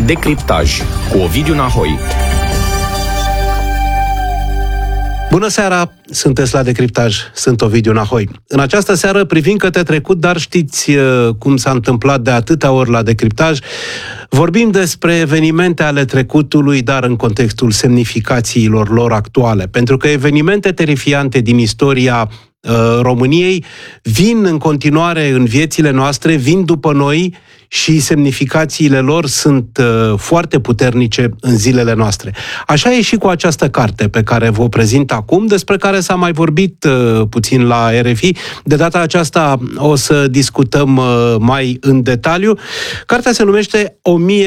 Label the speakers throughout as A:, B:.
A: Decriptaj cu Ovidiu Nahoi.
B: Bună seara, sunteți la Decriptaj, sunt Ovidiu Nahoi. În această seară privim către trecut, dar știți cum s-a întâmplat de atâtea ori la Decriptaj. Vorbim despre evenimente ale trecutului, dar în contextul semnificațiilor lor actuale. Pentru că evenimente terifiante din istoria României vin în continuare în viețile noastre, vin după noi și semnificațiile lor sunt foarte puternice în zilele noastre. Așa e și cu această carte pe care vă prezint acum, despre care s-a mai vorbit puțin la RFI. De data aceasta o să discutăm mai în detaliu. Cartea se numește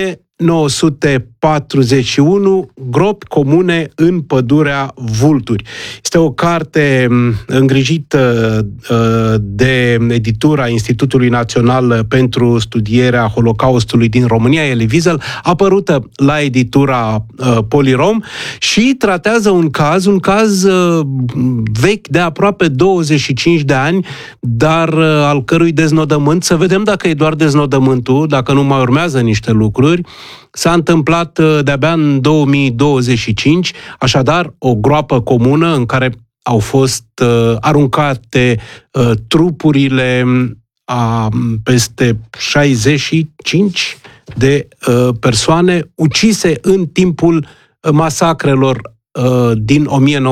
B: 1941, gropi comune în pădurea Vulturi. Este o carte îngrijită de editura Institutului Național pentru Studierea Holocaustului din România, Elie Wiesel, apărută la editura Polirom și tratează un caz vechi de aproape 25 de ani, dar al cărui deznodământ, să vedem dacă e doar deznodământul, dacă nu mai urmează niște lucruri, s-a întâmplat de-abia în 2025, așadar o groapă comună în care au fost aruncate trupurile a peste 65 de persoane ucise în timpul masacrelor din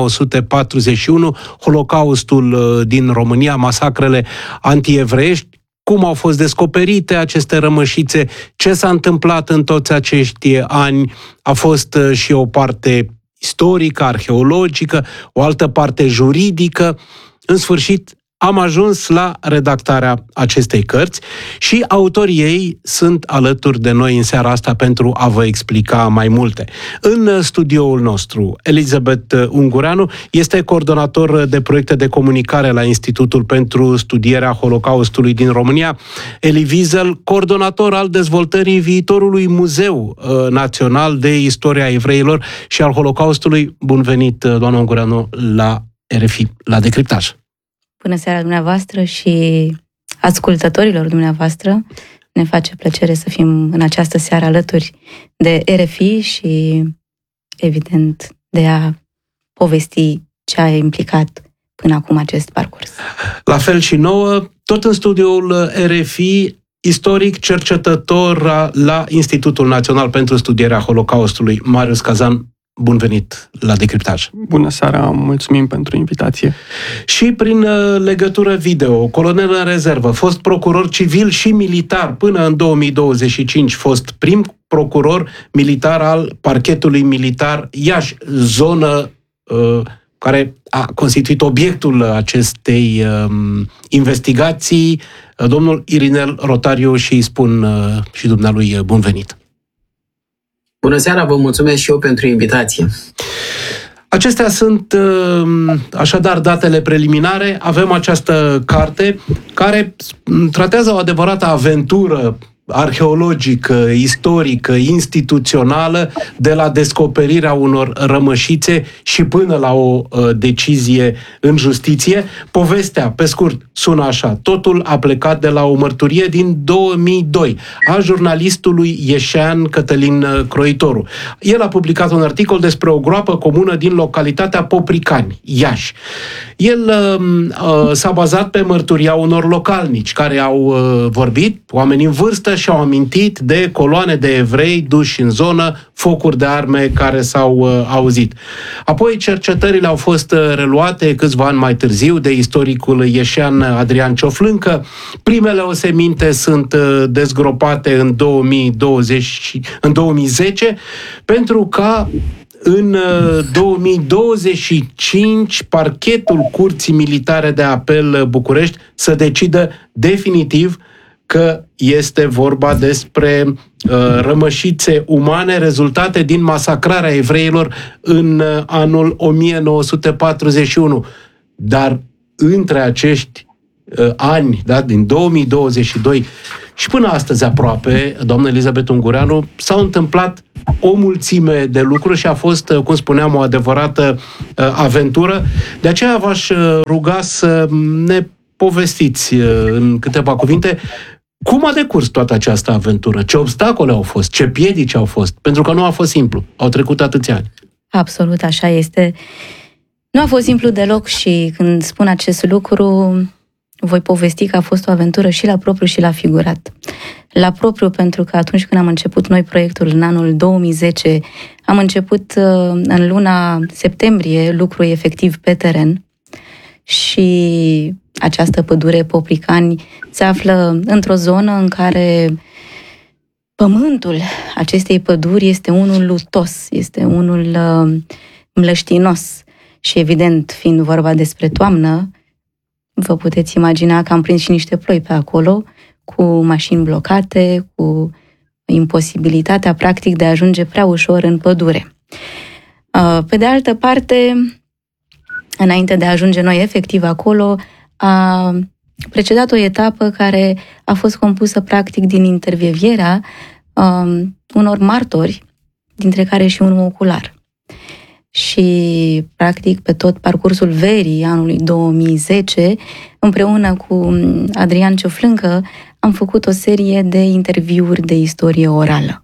B: 1941, Holocaustul din România, masacrele antievreiești. Cum au fost descoperite aceste rămășițe, ce s-a întâmplat în toți acești ani, a fost și o parte istorică, arheologică, o altă parte juridică. În sfârșit, am ajuns la redactarea acestei cărți și autorii ei sunt alături de noi în seara asta pentru a vă explica mai multe. În studioul nostru, Elizabeth Ungureanu este coordonator de proiecte de comunicare la Institutul pentru Studierea Holocaustului din România, Elie Wiesel, coordonator al dezvoltării viitorului Muzeu Național de Istoria Evreilor și al Holocaustului. Bun venit, doamna Ungureanu, la RFI, la Decriptaj.
C: Bună seara dumneavoastră și ascultătorilor dumneavoastră. Ne face plăcere să fim în această seară alături de RFI și, evident, de a povesti ce a implicat până acum acest parcurs.
B: La fel și nouă, tot în studioul RFI, istoric, cercetător la Institutul Național pentru Studierea Holocaustului, Marius Cazan. Bun venit la Decriptaj.
D: Bună seara, mulțumim pentru invitație.
B: Și prin legătură video, colonel în rezervă, fost procuror civil și militar până în 2025, fost prim procuror militar al Parchetului Militar Iași, zonă care a constituit obiectul acestei investigații, domnul Irinel Rotariu, și îi spun și dumnealui bun venit.
E: Bună seara, vă mulțumesc și eu pentru invitație.
B: Acestea sunt așadar datele preliminare. Avem această carte care tratează o adevărată aventură arheologică, istorică, instituțională, de la descoperirea unor rămășițe și până la o decizie în justiție. Povestea, pe scurt, sună așa. Totul a plecat de la o mărturie din 2002 a jurnalistului ieșean Cătălin Croitoru. El a publicat un articol despre o groapă comună din localitatea Popricani, Iași. El s-a bazat pe mărturia unor localnici care au vorbit, oameni în vârstă, și au amintit de coloane de evrei duși în zonă, focuri de arme care s-au auzit. Apoi cercetările au fost reluate câțiva ani mai târziu de istoricul ieșean Adrian Cioflâncă. Primele oseminte sunt dezgropate în 2010, pentru ca în 2025 parchetul Curții Militare de Apel București să decidă definitiv că este vorba despre rămășițe umane rezultate din masacrarea evreilor în anul 1941. Dar între acești ani, da, din 2022 și până astăzi aproape, doamnă Elizabeth Ungureanu, s-au întâmplat o mulțime de lucruri și a fost, cum spuneam, o adevărată aventură. De aceea v-aș ruga să ne povestiți în câteva cuvinte Cum a decurs toată această aventură? Ce obstacole au fost? Ce piedici au fost? Pentru că nu a fost simplu. Au trecut atâția ani.
C: Absolut, așa este. Nu a fost simplu deloc și când spun acest lucru, voi povesti că a fost o aventură și la propriu și la figurat. La propriu pentru că atunci când am început noi proiectul în anul 2010, am început în luna septembrie lucru efectiv pe teren și această pădure Poplicani se află într-o zonă în care pământul acestei păduri este unul lutos, este unul mlăștinos și evident, fiind vorba despre toamnă, vă puteți imagina că am prins și niște ploi pe acolo, cu mașini blocate, cu imposibilitatea practic de a ajunge prea ușor în pădure. Pe de altă parte, înainte de a ajunge noi efectiv acolo, a precedat o etapă care a fost compusă practic din intervievierea unor martori, dintre care și unul ocular. Și practic pe tot parcursul verii anului 2010, împreună cu Adrian Cioflâncă, am făcut o serie de interviuri de istorie orală.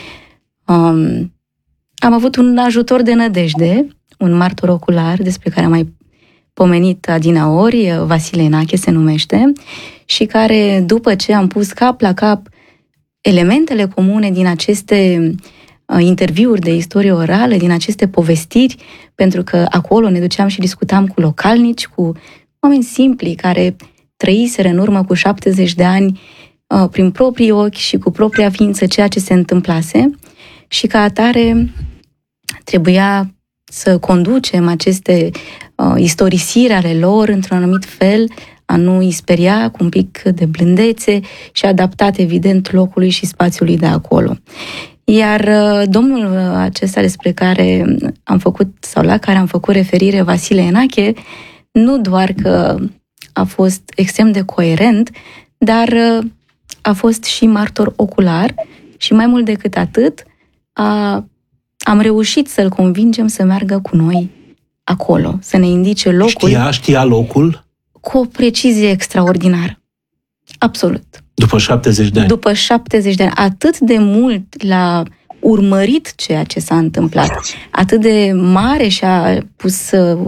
C: Am avut un ajutor de nădejde, un martor ocular, despre care am mai pomenit adinaori, Vasile Enache se numește, și care, după ce am pus cap la cap elementele comune din aceste interviuri de istorie orală, din aceste povestiri, pentru că acolo ne duceam și discutam cu localnici, cu oameni simpli care trăiseră în urmă cu 70 de ani prin proprii ochi și cu propria ființă ceea ce se întâmplase și ca atare trebuia să conducem aceste istorisiri ale lor într-un anumit fel, a nu îi speria, cu un pic de blândețe și adaptat, evident, locului și spațiului de acolo. Iar domnul acesta despre care am făcut, sau la care am făcut referire, Vasile Enache, nu doar că a fost extrem de coerent, dar a fost și martor ocular și mai mult decât atât, am reușit să-l convingem să meargă cu noi acolo, să ne indice locul.
B: Știa locul?
C: Cu o precizie extraordinară. Absolut.
B: După 70 de ani.
C: După 70 de ani. Atât de mult l-a urmărit ceea ce s-a întâmplat. Atât de mare și-a pus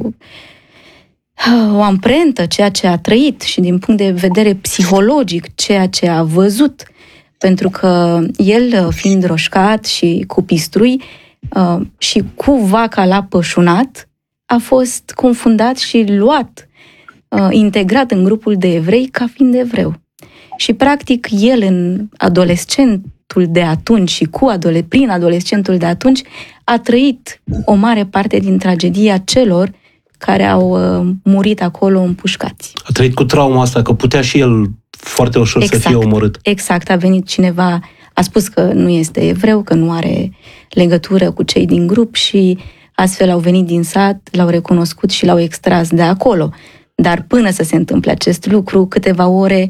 C: o amprentă ceea ce a trăit și din punct de vedere psihologic ceea ce a văzut. Pentru că el, fiind roșcat și cu pistrui și cu vaca la pășunat, a fost confundat și luat, integrat în grupul de evrei ca fiind evreu. Și practic el în adolescentul de atunci și prin adolescentul de atunci a trăit o mare parte din tragedia celor care au murit acolo împușcați.
B: A trăit cu trauma asta, că putea și el foarte ușor să fie omorât.
C: Exact, a venit cineva, a spus că nu este evreu, că nu are legătură cu cei din grup și astfel au venit din sat, l-au recunoscut și l-au extras de acolo. Dar până să se întâmple acest lucru, câteva ore,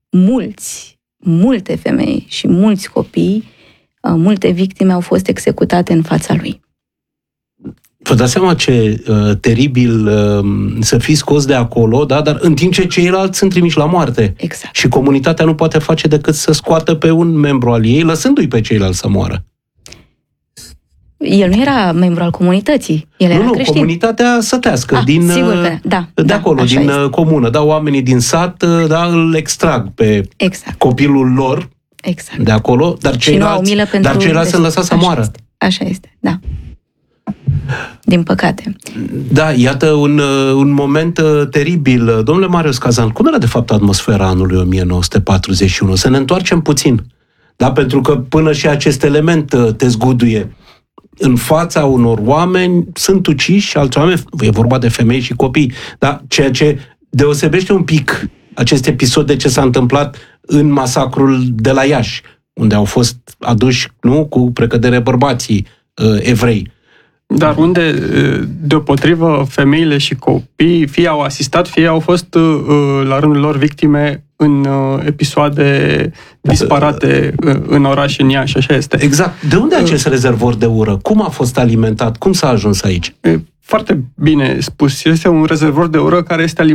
C: multe femei și mulți copii, multe victime au fost executate în fața lui.
B: Vă dați seama ce teribil să fii scos de acolo, da? Dar în timp ce ceilalți sunt trimiși la moarte.
C: Exact.
B: Și comunitatea nu poate face decât să scoată pe un membru al ei, lăsându-i pe ceilalți să moară.
C: El nu era membru al comunității, el era creștin.
B: Comunitatea sătească de acolo, din
C: este.
B: comună. Da, oamenii din sat îl extrag pe copilul lor de acolo, dar ceilalți sunt lăsați să moară.
C: Așa este, da. Din păcate.
B: Da, iată un moment teribil. Domnule Marius Cazan, cum era de fapt atmosfera anului 1941? Să ne întoarcem puțin. Da, pentru că până și acest element te zguduie. În fața unor oameni sunt uciși, alți oameni, e vorba de femei și copii. Da? Ceea ce deosebește un pic acest episod de ce s-a întâmplat în masacrul de la Iași, unde au fost aduși, cu precădere bărbații evrei.
D: Dar unde, deopotrivă, femeile și copiii fie au asistat, fie au fost la rândul lor victime în episoade disparate în oraș, în Iași, așa este.
B: Exact. De unde acest rezervor de ură? Cum a fost alimentat? Cum s-a ajuns aici?
D: Foarte bine spus. Este un rezervor de ură care este alimentat